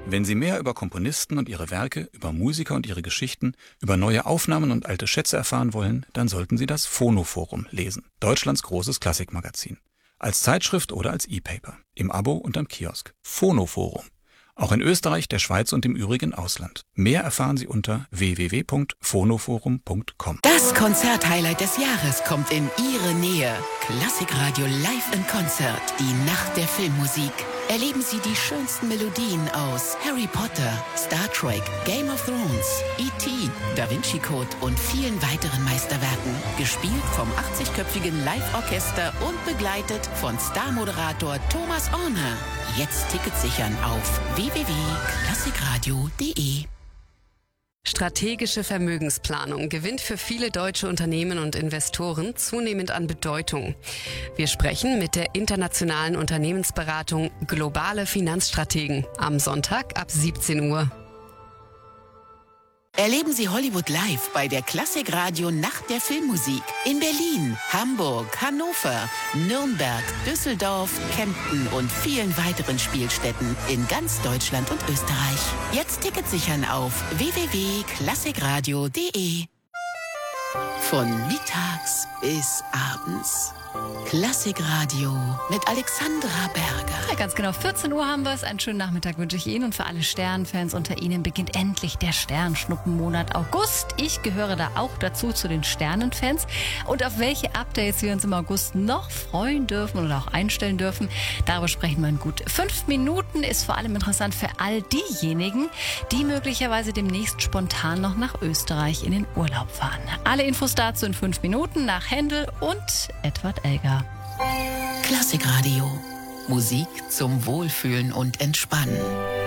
Wenn Sie mehr über Komponisten und ihre Werke, über Musiker und ihre Geschichten, über neue Aufnahmen und alte Schätze erfahren wollen, dann sollten Sie das Phonoforum lesen. Deutschlands großes Klassikmagazin. Als Zeitschrift oder als E-Paper. Im Abo und am Kiosk. Phonoforum. Auch in Österreich, der Schweiz und im übrigen Ausland. Mehr erfahren Sie unter www.phonoforum.com. Das Konzerthighlight des Jahres kommt in Ihre Nähe. Klassikradio Live in Konzert. Die Nacht der Filmmusik. Erleben Sie die schönsten Melodien aus Harry Potter, Star Trek, Game of Thrones, E.T., Da Vinci Code und vielen weiteren Meisterwerken. Gespielt vom 80-köpfigen Live-Orchester und begleitet von Star-Moderator Thomas Orner. Jetzt Tickets sichern auf www.klassikradio.de. Strategische Vermögensplanung gewinnt für viele deutsche Unternehmen und Investoren zunehmend an Bedeutung. Wir sprechen mit der internationalen Unternehmensberatung Globale Finanzstrategen am Sonntag ab 17 Uhr. Erleben Sie Hollywood live bei der Klassikradio Nacht der Filmmusik in Berlin, Hamburg, Hannover, Nürnberg, Düsseldorf, Kempten und vielen weiteren Spielstätten in ganz Deutschland und Österreich. Jetzt Tickets sichern auf www.klassikradio.de. Von mittags bis abends. Klassikradio mit Alexandra Berger. Ja, ganz genau, 14 Uhr haben wir es. Einen schönen Nachmittag wünsche ich Ihnen, und für alle Sternfans unter Ihnen beginnt endlich der Sternschnuppenmonat August. Ich gehöre da auch dazu, zu den Sternenfans. Und auf welche Updates wir uns im August noch freuen dürfen oder auch einstellen dürfen, darüber sprechen wir in gut 5 Minuten. Ist vor allem interessant für all diejenigen, die möglicherweise demnächst spontan noch nach Österreich in den Urlaub fahren. Alle Infos dazu in 5 Minuten nach Händel und Edward Elgar. Klassikradio. Musik zum Wohlfühlen und Entspannen.